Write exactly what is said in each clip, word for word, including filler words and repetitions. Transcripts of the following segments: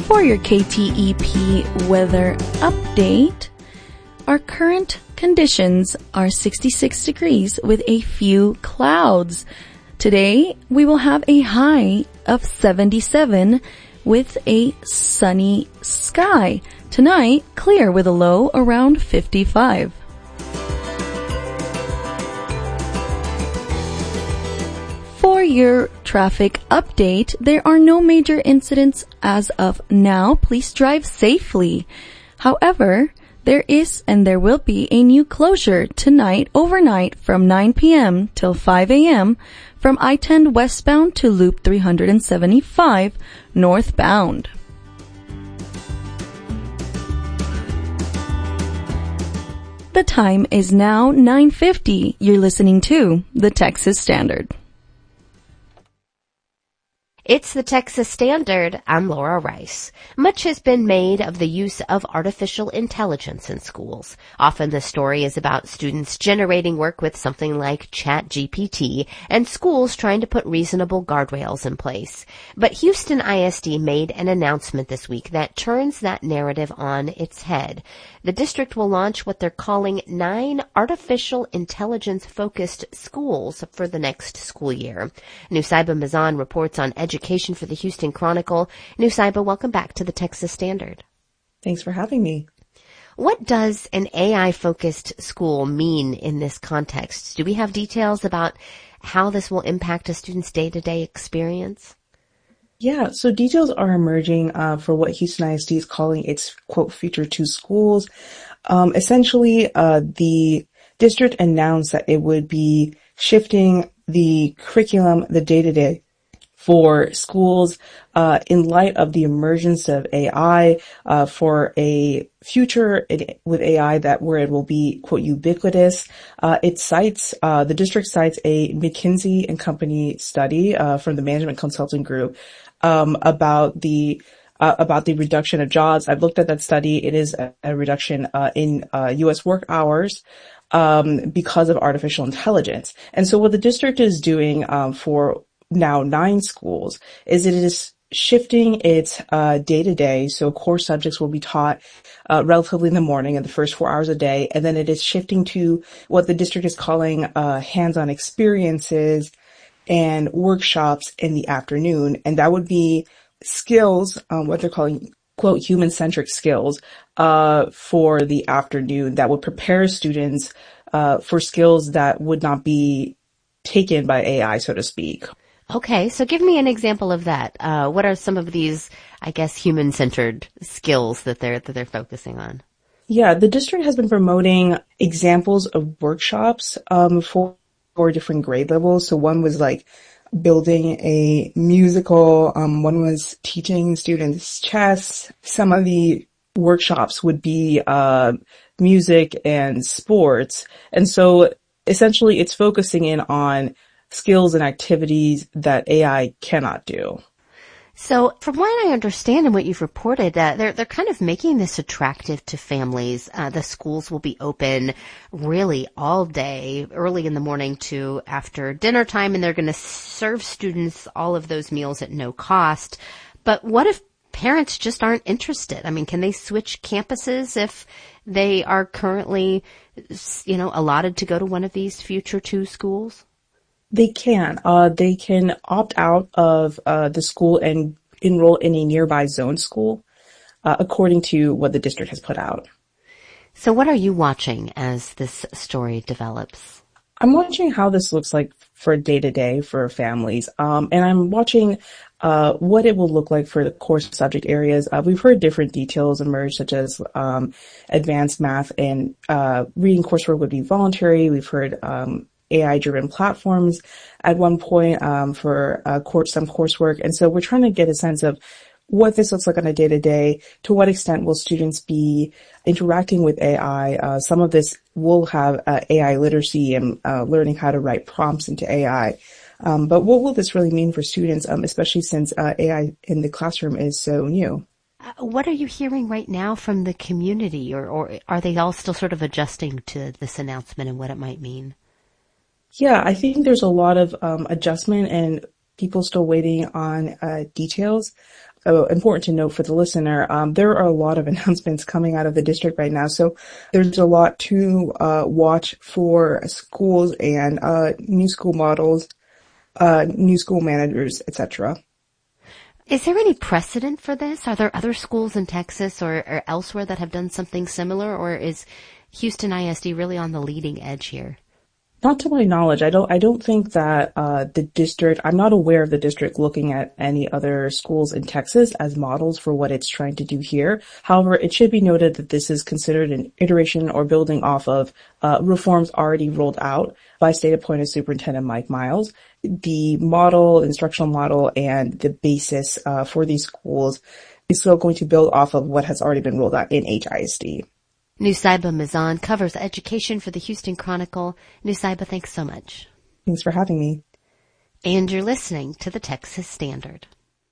For your K T E P weather update, our current conditions are sixty-six degrees with a few clouds. Today, we will have a high of seventy-seven with a sunny sky. Tonight, clear with a low around fifty-five. For your traffic update, there are no major incidents as of now. Please drive safely. However, there is and there will be a new closure tonight overnight from nine p.m. till five a.m. from I ten westbound to Loop three seventy-five northbound. The time is now nine fifty. You're listening to the Texas Standard. It's the Texas Standard. I'm Laura Rice. Much has been made of the use of artificial intelligence in schools. Often the story is about students generating work with something like ChatGPT and schools trying to put reasonable guardrails in place. But Houston I S D made an announcement this week that turns that narrative on its head. The district will launch what they're calling nine artificial intelligence-focused schools for the next school year. Nusaiba Mazan reports on education for the Houston Chronicle. Nusaiba, welcome back to the Texas Standard. Thanks for having me. What does an A I-focused school mean in this context? Do we have details about how this will impact a student's day-to-day experience? Yeah, so details are emerging uh, for what Houston I S D is calling its, quote, future two schools. Um, essentially, uh, the district announced that it would be shifting the curriculum, the day-to-day for schools uh, in light of the emergence of A I uh, for a future with A I that where it will be, quote, ubiquitous. Uh, it cites, uh, the district cites a McKinsey and Company study uh, from the Management Consulting Group um, about the uh, about the reduction of jobs. I've looked at that study. It is a, a reduction uh, in uh, U S work hours um, because of artificial intelligence. And so what the district is doing um, for now nine schools is it is shifting its uh day-to-day. So core subjects will be taught uh relatively in the morning in the first four hours a day, and then it is shifting to what the district is calling uh hands-on experiences and workshops in the afternoon. And that would be skills, um, what they're calling, quote, human-centric skills uh for the afternoon that would prepare students uh for skills that would not be taken by A I, so to speak. Okay, so give me an example of that. Uh, what are some of these, I guess, human-centered skills that they're that they're focusing on? Yeah, the district has been promoting examples of workshops um, for for different grade levels. So one was like building a musical. Um, one was teaching students chess. Some of the workshops would be uh, music and sports, and so essentially it's focusing in on skills and activities that A I cannot do. So from what I understand and what you've reported, uh, they're, they're kind of making this attractive to families. Uh, the schools will be open really all day, early in the morning to after dinner time, and they're going to serve students all of those meals at no cost. But what if parents just aren't interested? I mean, can they switch campuses if they are currently, you know, allotted to go to one of these future two schools? They can. Uh, they can opt out of uh, the school and enroll in a nearby zone school, uh, according to what the district has put out. So what are you watching as this story develops? I'm watching how this looks like for day to day for families. Um, and I'm watching uh, what it will look like for the core subject areas. Uh, we've heard different details emerge, such as um, advanced math and uh, reading coursework would be voluntary. We've heard um, A I-driven platforms at one point um, for uh, course, some coursework. And so we're trying to get a sense of what this looks like on a day-to-day. To what extent will students be interacting with A I? Uh, some of this will have uh, A I literacy and uh, learning how to write prompts into A I. Um, but what will this really mean for students, um, especially since uh, A I in the classroom is so new? Uh, what are you hearing right now from the community, or, or are they all still sort of adjusting to this announcement and what it might mean? Yeah, I think there's a lot of um, adjustment and people still waiting on uh, details. Oh, important to note for the listener, um, there are a lot of announcements coming out of the district right now. So there's a lot to uh, watch for schools and uh, new school models, uh, new school managers, et cetera. Is there any precedent for this? Are there other schools in Texas or, or elsewhere that have done something similar, or is Houston I S D really on the leading edge here? Not to my knowledge. I don't, I don't think that, uh, the district, I'm not aware of the district looking at any other schools in Texas as models for what it's trying to do here. However, it should be noted that this is considered an iteration or building off of, uh, reforms already rolled out by state appointed superintendent Mike Miles. The model, instructional model, and the basis, uh, for these schools is still going to build off of what has already been rolled out in H I S D. Nusaiba Mizan covers education for the Houston Chronicle. Nusaiba, thanks so much. Thanks for having me. And you're listening to the Texas Standard.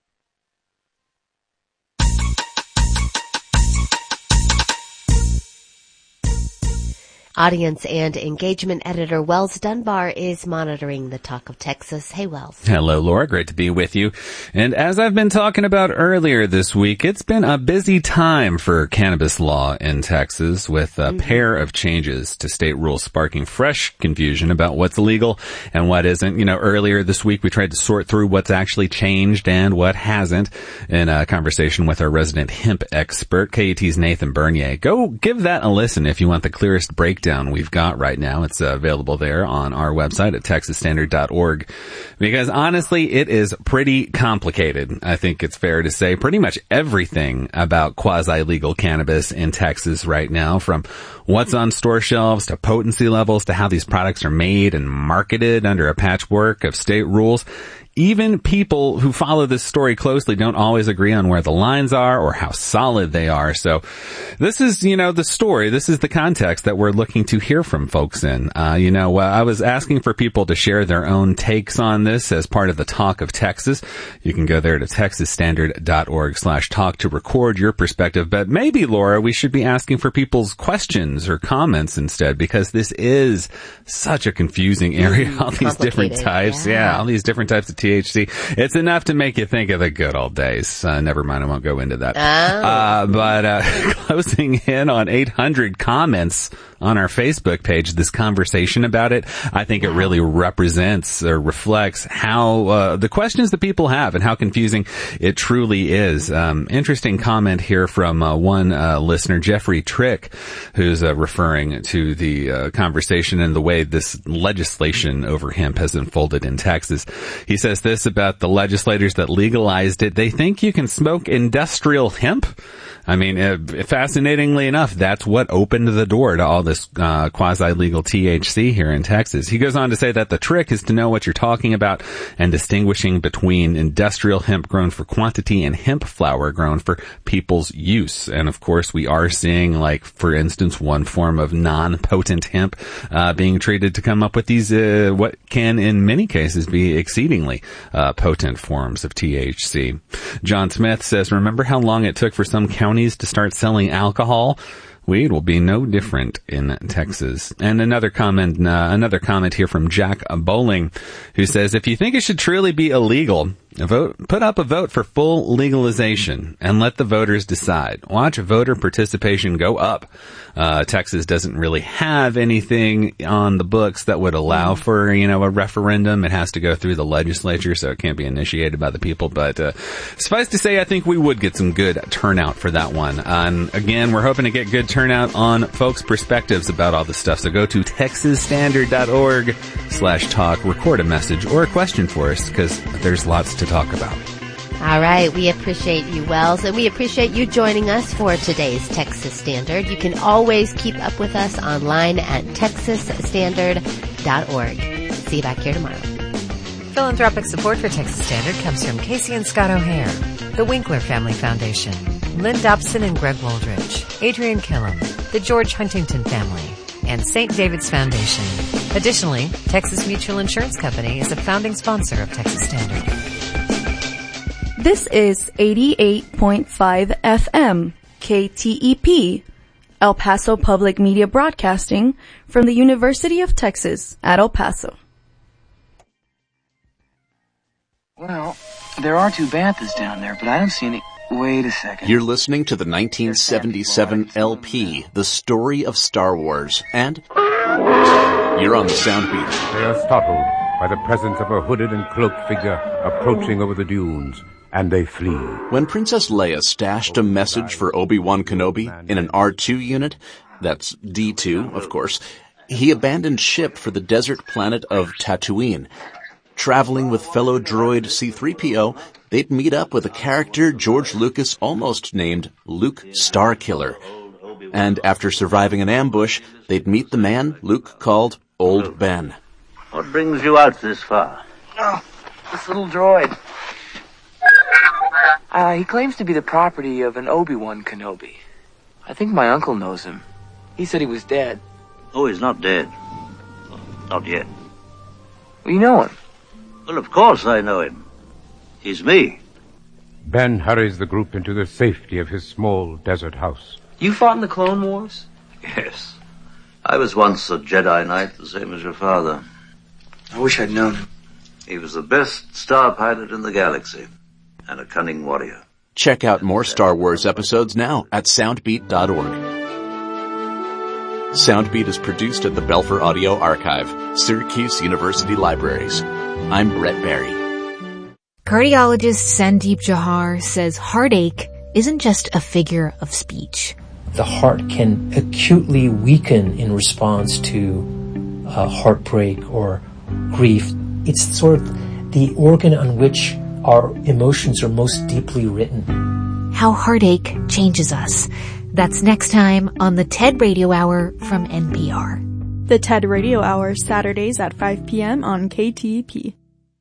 Audience and engagement editor Wells Dunbar is monitoring the talk of Texas. Hey, Wells. Hello, Laura. Great to be with you. And as I've been talking about earlier this week, it's been a busy time for cannabis law in Texas, with a mm-hmm. pair of changes to state rules sparking fresh confusion about what's legal and what isn't. You know, earlier this week, we tried to sort through what's actually changed and what hasn't in a conversation with our resident hemp expert, K U T's Nathan Bernier. Go give that a listen if you want the clearest breakdown we've got right now. It's uh, available there on our website at texas standard dot org, because honestly, it is pretty complicated. I think it's fair to say pretty much everything about quasi-legal cannabis in Texas right now, from what's on store shelves to potency levels to how these products are made and marketed under a patchwork of state rules. Even people who follow this story closely don't always agree on where the lines are or how solid they are. So this is, you know, the story. This is the context that we're looking to hear from folks in. Uh, you know, uh, I was asking for people to share their own takes on this as part of the Talk of Texas. You can go there to texas standard dot org slash talk to record your perspective. But maybe, Laura, we should be asking for people's questions or comments instead, because this is such a confusing area. Mm, all these different types. Yeah. yeah, all these different types of T H C. It's enough to make you think of the good old days. Uh, never mind, I won't go into that. Oh. Uh, but uh, closing in on eight hundred comments on our Facebook page, this conversation about it, I think it really represents or reflects how uh, the questions that people have and how confusing it truly is. Um, interesting comment here from uh, one uh, listener, Jeffrey Trick, who's uh, referring to the uh, conversation and the way this legislation over hemp has unfolded in Texas. He says this about the legislators that legalized it: they think you can smoke industrial hemp. I mean, uh, fascinatingly enough, that's what opened the door to all this uh, quasi-legal T H C here in Texas. He goes on to say that the trick is to know what you're talking about and distinguishing between industrial hemp grown for quantity and hemp flower grown for people's use. And of course, we are seeing, like, for instance, one form of non-potent hemp uh, being treated to come up with these, uh, what can in many cases be exceedingly uh, potent forms of T H C. John Smith says, remember how long it took for some counties to start selling alcohol? Weed will be no different in Texas. And another comment, uh, another comment here from Jack Bowling, who says, if you think it should truly be illegal, vote, put up a vote for full legalization and let the voters decide. Watch voter participation go up. Uh, Texas doesn't really have anything on the books that would allow for, you know, a referendum. It has to go through the legislature, so it can't be initiated by the people. But uh, suffice to say, I think we would get some good turnout for that one. Uh, and again, we're hoping to get good turnout on folks' perspectives about all this stuff. So go to texas standard dot org slash talk, record a message or a question for us, because there's lots to talk about. All right. We appreciate you, Wells, and we appreciate you joining us for today's Texas Standard. You can always keep up with us online at texas standard dot org. See you back here tomorrow. Philanthropic support for Texas Standard comes from Casey and Scott O'Hare, the Winkler Family Foundation, Lynn Dobson and Greg Woldridge, Adrian Killam, the George Huntington Family, and Saint David's Foundation. Additionally, Texas Mutual Insurance Company is a founding sponsor of Texas Standard. This is eighty-eight point five F M, K T E P, El Paso Public Media Broadcasting from the University of Texas at El Paso. Well, there are two banthas down there, but I don't see any... Wait a second. You're listening to the nineteen seventy-seven L P, The Story of Star Wars, and you're on the Soundbeat. They are startled by the presence of a hooded and cloaked figure approaching over the dunes, and they flee. When Princess Leia stashed a message for Obi-Wan Kenobi in an R two unit, that's D two, of course, he abandoned ship for the desert planet of Tatooine. Traveling with fellow droid C three P O, they'd meet up with a character George Lucas almost named Luke Starkiller. And after surviving an ambush, they'd meet the man Luke called Old Ben. What brings you out this far? Oh, this little droid. Uh, he claims to be the property of an Obi-Wan Kenobi. I think my uncle knows him. He said he was dead. Oh, he's not dead. Not yet. Well, you know him. Well, of course I know him. He's me. Ben hurries the group into the safety of his small desert house. You fought in the Clone Wars? Yes. I was once a Jedi Knight, the same as your father. I wish I'd known him. He was the best star pilot in the galaxy, and a cunning warrior. Check out more Star Wars episodes now at soundbeat dot org. Soundbeat is produced at the Belfer Audio Archive, Syracuse University Libraries. I'm Brett Barry. Cardiologist Sandeep Johar says heartache isn't just a figure of speech. The heart can acutely weaken in response to uh, heartbreak or grief. It's sort of the organ on which our emotions are most deeply written. How heartache changes us. That's next time on the TED Radio Hour from N P R. The TED Radio Hour, Saturdays at five p.m. on K T E P.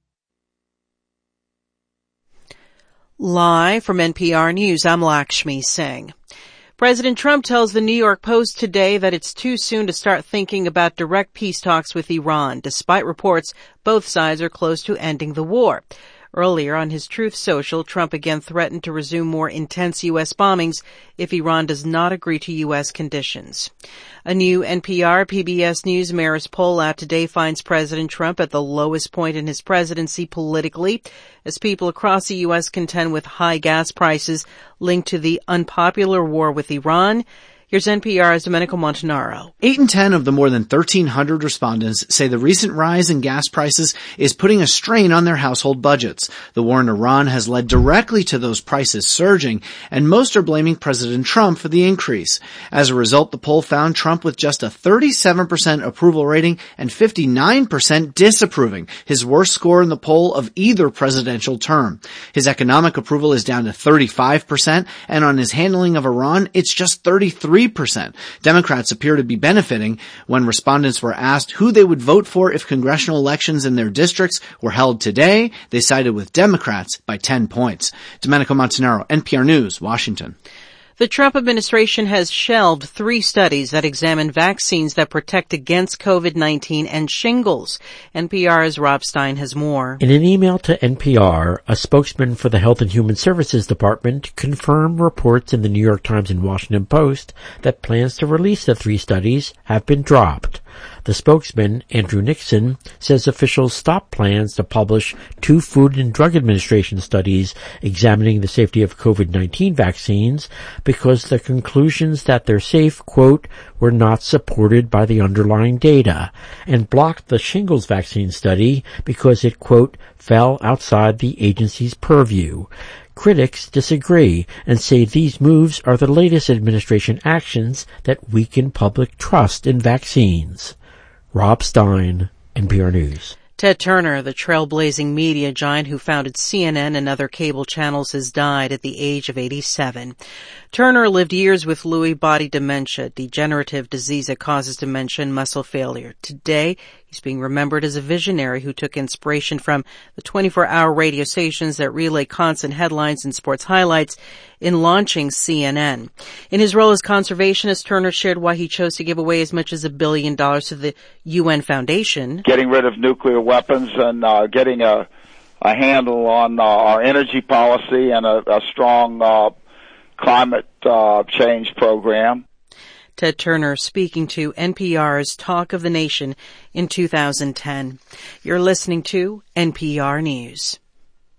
Live from N P R News, I'm Lakshmi Singh. President Trump tells the New York Post today that it's too soon to start thinking about direct peace talks with Iran, despite reports both sides are close to ending the war. Earlier on his Truth Social, Trump again threatened to resume more intense U S bombings if Iran does not agree to U S conditions. A new N P R P B S News Marist poll out today finds President Trump at the lowest point in his presidency politically, as people across the U S contend with high gas prices linked to the unpopular war with Iran. Here's N P R's Domenico Montanaro. Eight in ten of the more than thirteen hundred respondents say the recent rise in gas prices is putting a strain on their household budgets. The war in Iran has led directly to those prices surging, and most are blaming President Trump for the increase. As a result, the poll found Trump with just a thirty-seven percent approval rating and fifty-nine percent disapproving, his worst score in the poll of either presidential term. His economic approval is down to thirty-five percent, and on his handling of Iran, it's just thirty-three percent. Democrats appear to be benefiting. When respondents were asked who they would vote for if congressional elections in their districts were held today, they sided with Democrats by ten points. Domenico Montanaro, N P R News, Washington. The Trump administration has shelved three studies that examine vaccines that protect against COVID nineteen and shingles. N P R's Rob Stein has more. In an email to N P R, a spokesman for the Health and Human Services Department confirmed reports in the New York Times and Washington Post that plans to release the three studies have been dropped. The spokesman, Andrew Nixon, says officials stopped plans to publish two Food and Drug Administration studies examining the safety of COVID nineteen vaccines because the conclusions that they're safe, quote, were not supported by the underlying data, and blocked the shingles vaccine study because it, quote, fell outside the agency's purview. Critics disagree and say these moves are the latest administration actions that weaken public trust in vaccines. Rob Stein, N P R News. Ted Turner, the trailblazing media giant who founded C N N and other cable channels, has died at the age of eighty-seven. Turner lived years with Lewy body dementia, degenerative disease that causes dementia and muscle failure. Today, he's being remembered as a visionary who took inspiration from the twenty-four hour radio stations that relay constant headlines and sports highlights in launching C N N. In his role as conservationist, Turner shared why he chose to give away as much as a billion dollars to the U N Foundation. Getting rid of nuclear weapons and uh, getting a, a handle on uh, our energy policy and a, a strong uh, climate uh, change program. Ted Turner speaking to N P R's Talk of the Nation in two thousand ten. You're listening to N P R News.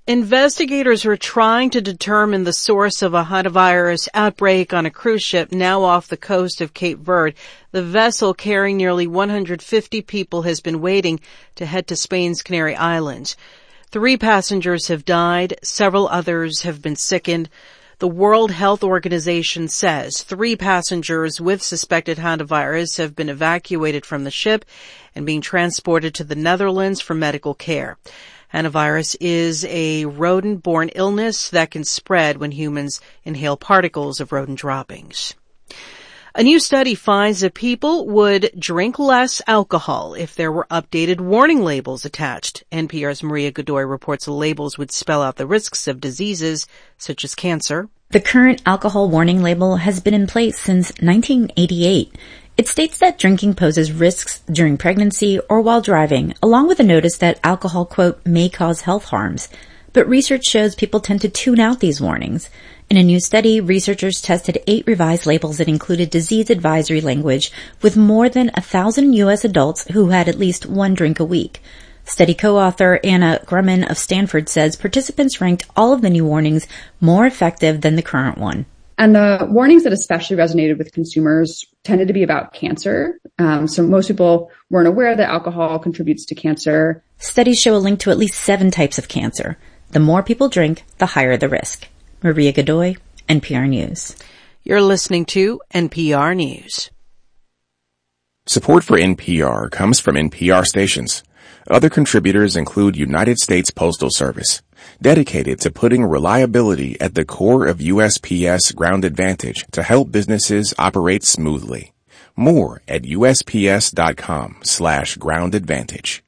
Investigators are trying to determine the source of a hantavirus outbreak on a cruise ship now off the coast of Cape Verde. The vessel carrying nearly one hundred fifty people has been waiting to head to Spain's Canary Islands. Three passengers have died. Several others have been sickened. The World Health Organization says three passengers with suspected hantavirus have been evacuated from the ship and being transported to the Netherlands for medical care. Hantavirus is a rodent-borne illness that can spread when humans inhale particles of rodent droppings. A new study finds that people would drink less alcohol if there were updated warning labels attached. N P R's Maria Godoy reports the labels would spell out the risks of diseases such as cancer. The current alcohol warning label has been in place since nineteen eighty-eight. It states that drinking poses risks during pregnancy or while driving, along with a notice that alcohol, quote, may cause health harms. But research shows people tend to tune out these warnings. In a new study, researchers tested eight revised labels that included disease advisory language with more than a thousand U S adults who had at least one drink a week. Study co-author Anna Grumman of Stanford says participants ranked all of the new warnings more effective than the current one. And the warnings that especially resonated with consumers tended to be about cancer. Um, so most people weren't aware that alcohol contributes to cancer. Studies show a link to at least seven types of cancer. The more people drink, the higher the risk. Maria Godoy, N P R News. You're listening to N P R News. Support for N P R comes from N P R stations. Other contributors include United States Postal Service, dedicated to putting reliability at the core of U S P S Ground Advantage to help businesses operate smoothly. More at U S P S dot com slash ground advantage.